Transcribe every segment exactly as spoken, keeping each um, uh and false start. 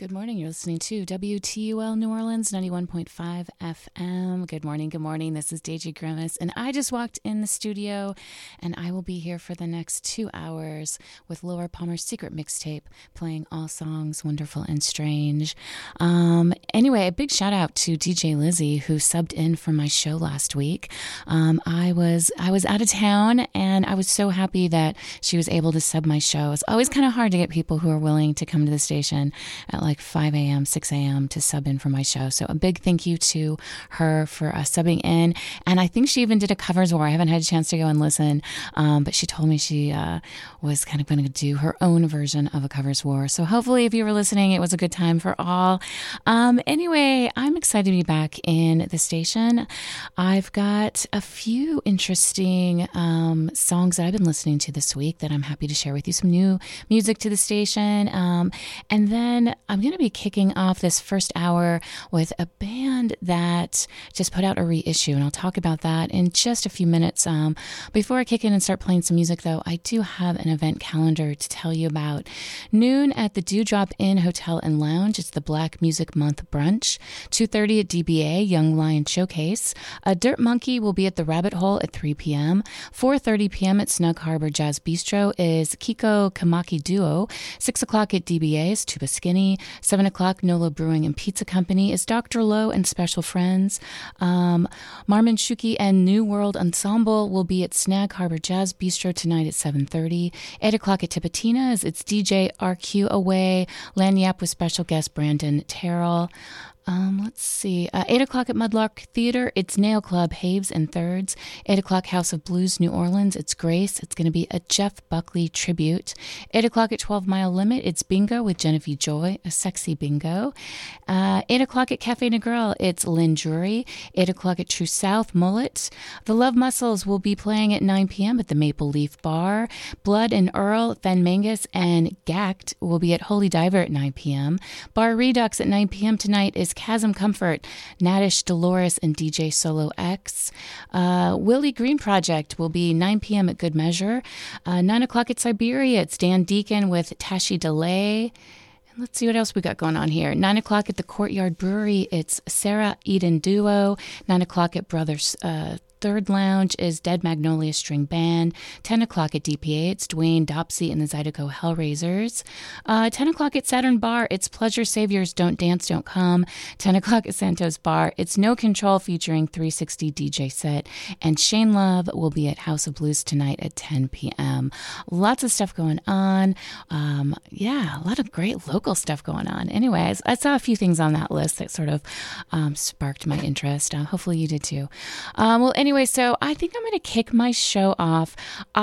Good morning. You're listening to W T U L New Orleans, ninety-one point five F M. Good morning. Good morning. This is Deji Grimace, and I just walked in the studio, and I will be here for the next two hours with Laura Palmer's Secret Mixtape, playing all songs wonderful and strange. Um, anyway, a big shout out to D J Lizzie, who subbed in for my show last week. Um, I was I was out of town, and I was so happy that she was able to sub my show. It's always kind of hard to get people who are willing to come to the station at like five a.m., six a.m. to sub in for my show. So a big thank you to her for uh, subbing in. And I think she even did a covers war. I haven't had a chance to go and listen, um, but she told me she uh, was kind of going to do her own version of a covers war. So hopefully if you were listening, it was a good time for all. Um, anyway, I'm excited to be back in the station. I've got a few interesting um, songs that I've been listening to this week that I'm happy to share with you. Some new music to the station. Um, and then I'm going to be kicking off this first hour with a band that just put out a reissue, and I'll talk about that in just a few minutes. Um, before I kick in and start playing some music, though, I do have an event calendar to tell you about. Noon at the Dewdrop Inn Hotel and Lounge. It's the Black Music Month brunch. two thirty at D B A, Young Lion Showcase. A Dirt Monkey will be at the Rabbit Hole at three p.m. four thirty p.m. at Snug Harbor Jazz Bistro is Kiko Kamaki Duo. six o'clock at D B A is Tuba Skinny. seven o'clock, Nolo Brewing and Pizza Company is Doctor Lowe and Special Friends. Um, Marmon Shuki and New World Ensemble will be at Snag Harbor Jazz Bistro tonight at seven thirty. eight o'clock at Tipitina's, it's D J R Q Away, Lanyap with special guest Brandon Terrell. Um, let's see. Uh, eight o'clock at Mudlark Theater, it's Nail Club, Haves and Thirds. eight o'clock, House of Blues, New Orleans, it's Grace. It's going to be a Jeff Buckley tribute. eight o'clock at twelve Mile Limit, it's Bingo with Genevieve Joy, a sexy bingo. Uh, eight o'clock at Cafe Negril, it's Lynn Drury. eight o'clock at True South, Mullet. The Love Muscles will be playing at nine p.m. at the Maple Leaf Bar. Blood and Earl, Fen Mangus, and Gact will be at Holy Diver at nine p.m. Bar Redux at nine p.m. tonight is Chasm Comfort, Nadish Dolores, and D J Solo X. Uh, Willie Green Project will be nine p.m. at Good Measure. Uh, nine o'clock at Siberia, it's Dan Deacon with Tashi Delay. And let's see what else we got going on here. nine o'clock at the Courtyard Brewery, it's Sarah Eden Duo. nine o'clock at Brothers uh, Third Lounge is Dead Magnolia String Band. ten o'clock at D P A, it's Dwayne Dopsy and the Zydeco Hellraisers. Uh, ten o'clock at Saturn Bar, it's Pleasure Saviors, Don't Dance, Don't Come. ten o'clock at Santos Bar, it's No Control featuring three sixty D J set. And Shane Love will be at House of Blues tonight at ten p.m. Lots of stuff going on. Um, yeah, a lot of great local stuff going on. Anyways, I saw a few things on that list that sort of um, sparked my interest. Uh, hopefully you did too. Um, well, anyway, Anyway, so I think I'm going to kick my show off.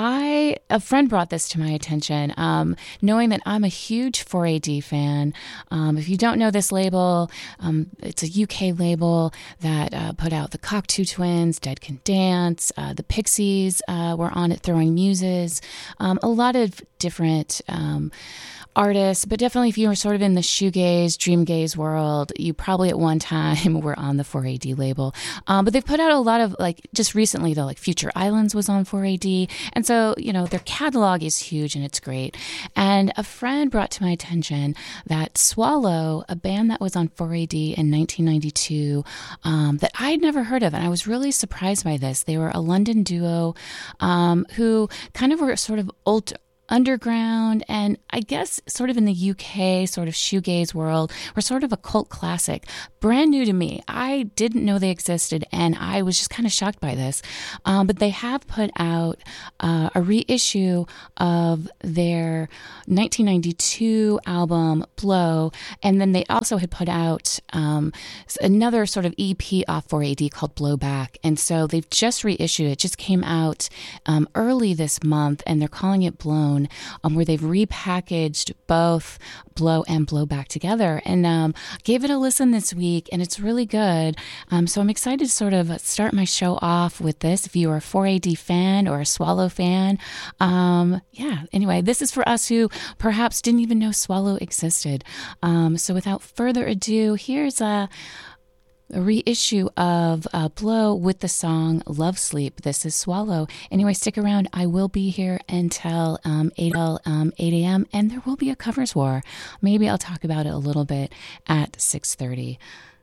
I a friend brought this to my attention, um, knowing that I'm a huge four A D fan. Um, if you don't know this label, um, it's a U K label that uh, put out the Cocteau Twins, Dead Can Dance, uh, the Pixies uh, were on it, Throwing Muses, um, a lot of different Um, artists, but definitely if you were sort of in the shoegaze, dreamgaze world, you probably at one time were on the four A D label. Um, but they've put out a lot of, like, just recently though, like Future Islands was on four A D. And so, you know, their catalog is huge and it's great. And a friend brought to my attention that Swallow, a band that was on four A D in nineteen ninety-two, um, that I'd never heard of. And I was really surprised by this. They were a London duo um, who kind of were sort of old underground, and I guess sort of in the U K sort of shoegaze world, were sort of a cult classic. Brand new to me. I didn't know they existed, and I was just kind of shocked by this. Um, but they have put out uh, a reissue of their nineteen ninety-two album, Blow, and then they also had put out um, another sort of E P off four A D called Blowback. And so they've just reissued it. It just came out um, early this month, and they're calling it Blown. Um, where they've repackaged both Blow and Blowback together, and um, gave it a listen this week, and it's really good. Um, so I'm excited to sort of start my show off with this. If you are a four A D fan or a Swallow fan, um, yeah, anyway, this is for us who perhaps didn't even know Swallow existed. Um, so without further ado, here's a a reissue of uh, Blow with the song Love Sleep. This is Swallow. Anyway, stick around. I will be here until um, eight a.m. and there will be a covers war. Maybe I'll talk about it a little bit at six thirty.